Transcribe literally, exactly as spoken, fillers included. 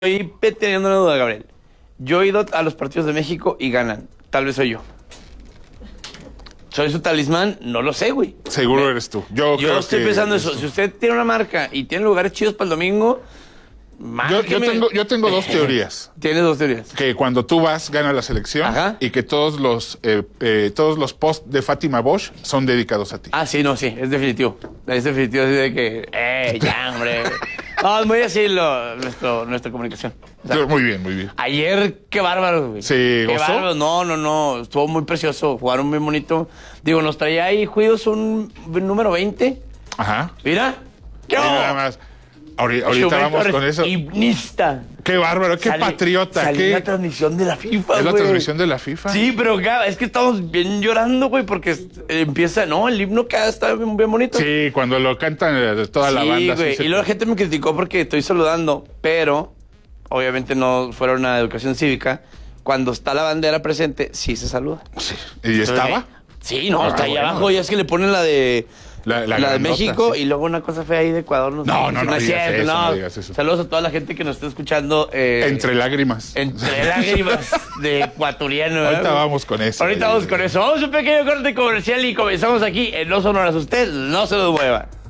Estoy teniendo una duda, Gabriel. Yo he ido a los partidos de México y ganan. Tal vez soy yo. ¿Soy su talismán? No lo sé, güey. Seguro eres tú. Yo, Yo creo estoy que pensando eres eso. tú. Si usted tiene una marca y tiene lugares chidos para el domingo, Yo, yo márqueme. tengo, yo tengo dos teorías. Tienes dos teorías. Que cuando tú vas, gana la selección. Ajá. Y que todos los, eh, eh, todos los posts de Fátima Bosch son dedicados a ti. Ah, sí, no, sí, es definitivo. Es definitivo, así de que, eh, ya, hombre. No, es muy así lo, nuestro, nuestra comunicación. O sea, Muy bien, muy bien. ayer, qué bárbaro, güey. ¿Se Qué gozó? bárbaro. No, no, no. Estuvo muy precioso. Jugaron muy bonito. Digo, nos traía ahí Juidos un número veinte. Ajá. Mira. ¿Qué Y hubo? nada más. Ahorita, ahorita Chumel vamos Torres, con eso. Himnista. Qué bárbaro, qué Sali- patriota. salió Qué... la transmisión de la FIFA, ¿Es la güey. transmisión de la FIFA? Sí, pero acá, es que estamos bien llorando, güey, porque eh, empieza, no, el himno acá está bien, bien bonito. Sí, cuando lo cantan eh, toda la Sí, banda. güey. sí se- Y luego la gente me criticó porque estoy saludando, pero obviamente no fueron a educación cívica. Cuando está la bandera presente, sí se saluda. Sí. ¿Y estaba? Sí, no, Ah, está ahí bueno. abajo. Y es que le ponen la de La- la de grandota, México sí. y luego una cosa fea ahí de Ecuador. No, sé no, si no es digas cierto, eso, no digas eso. Saludos a toda la gente que nos está escuchando. eh, Entre lágrimas. entre lágrimas de ecuatoriano. ¿verdad? Ahorita vamos con eso. Ahorita vamos con eso. Vamos a un pequeño corte comercial y comenzamos aquí en No Sonoras Usted. No se nos mueva.